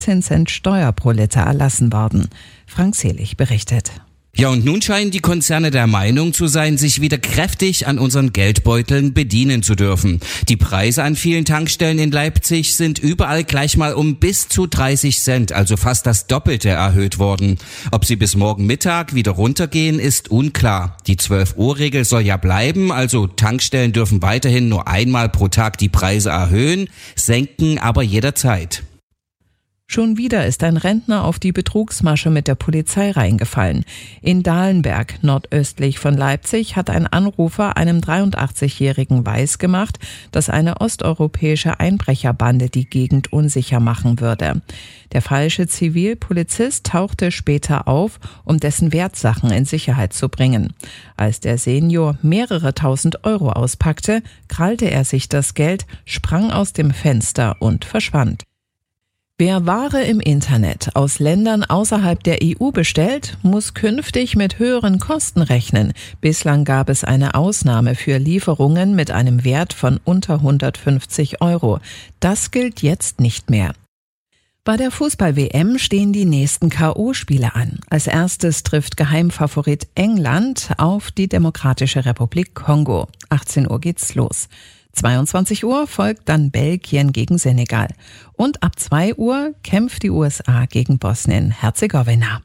10 Cent Steuer pro Liter erlassen worden. Frank Selig berichtet. Ja, und nun scheinen die Konzerne der Meinung zu sein, sich wieder kräftig an unseren Geldbeuteln bedienen zu dürfen. Die Preise an vielen Tankstellen in Leipzig sind überall gleich mal um bis zu 30 Cent, also fast das Doppelte erhöht worden. Ob sie bis morgen Mittag wieder runtergehen, ist unklar. Die 12-Uhr-Regel soll ja bleiben, also Tankstellen dürfen weiterhin nur einmal pro Tag die Preise erhöhen, senken aber jederzeit. Schon wieder ist ein Rentner auf die Betrugsmasche mit der Polizei reingefallen. In Dahlenberg, nordöstlich von Leipzig, hat ein Anrufer einem 83-Jährigen weisgemacht, dass eine osteuropäische Einbrecherbande die Gegend unsicher machen würde. Der falsche Zivilpolizist tauchte später auf, um dessen Wertsachen in Sicherheit zu bringen. Als der Senior mehrere tausend Euro auspackte, krallte er sich das Geld, sprang aus dem Fenster und verschwand. Wer Ware im Internet aus Ländern außerhalb der EU bestellt, muss künftig mit höheren Kosten rechnen. Bislang gab es eine Ausnahme für Lieferungen mit einem Wert von unter 150 Euro. Das gilt jetzt nicht mehr. Bei der Fußball-WM stehen die nächsten K.O.-Spiele an. Als erstes trifft Geheimfavorit England auf die Demokratische Republik Kongo. 18 Uhr geht's los. 22 Uhr folgt dann Belgien gegen Senegal. Und ab 2 Uhr kämpft die USA gegen Bosnien-Herzegowina.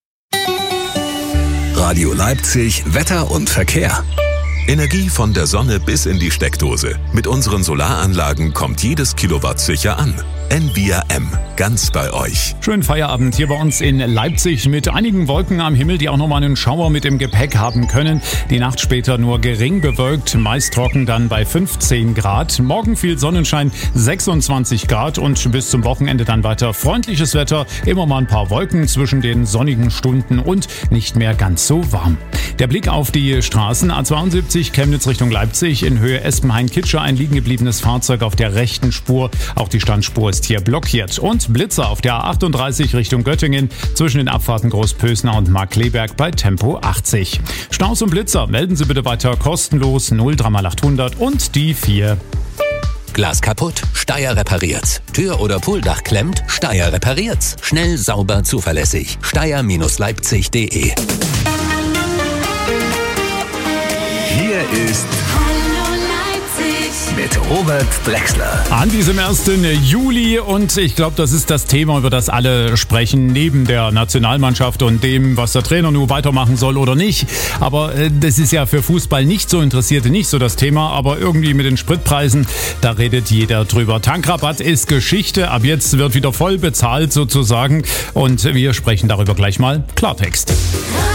Radio Leipzig, Wetter und Verkehr. Energie von der Sonne bis in die Steckdose. Mit unseren Solaranlagen kommt jedes Kilowatt sicher an. Envia M, ganz bei euch. Schönen Feierabend hier bei uns in Leipzig mit einigen Wolken am Himmel, die auch nochmal einen Schauer mit dem Gepäck haben können. Die Nacht später nur gering bewölkt, meist trocken dann bei 15 Grad. Morgen viel Sonnenschein, 26 Grad und bis zum Wochenende dann weiter freundliches Wetter. Immer mal ein paar Wolken zwischen den sonnigen Stunden und nicht mehr ganz so warm. Der Blick auf die Straßen A72 Chemnitz Richtung Leipzig in Höhe Espenhain-Kitscher, ein liegen gebliebenes Fahrzeug auf der rechten Spur. Auch die Standspur ist hier blockiert. Und Blitzer auf der A38 Richtung Göttingen zwischen den Abfahrten Großpösner und Markkleeberg bei Tempo 80. Staus und Blitzer melden Sie bitte weiter kostenlos 03800 und die 4. Glas kaputt? Steyr repariert's. Tür oder Pooldach klemmt? Steyr repariert's. Schnell, sauber, zuverlässig. Steyr-leipzig.de. Hier ist mit Robert Drexler. An diesem 1. Juli und ich glaube, das ist das Thema, über das alle sprechen, neben der Nationalmannschaft und dem, was der Trainer nun weitermachen soll oder nicht. Aber das ist ja für Fußball nicht so Interessierte nicht so das Thema, aber irgendwie mit den Spritpreisen, da redet jeder drüber. Tankrabatt ist Geschichte, ab jetzt wird wieder voll bezahlt sozusagen und wir sprechen darüber gleich mal Klartext.